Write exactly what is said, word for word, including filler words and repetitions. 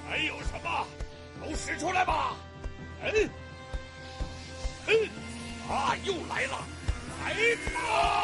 还有什么？都使出来吧！嗯，哼，啊，又来了，来吧！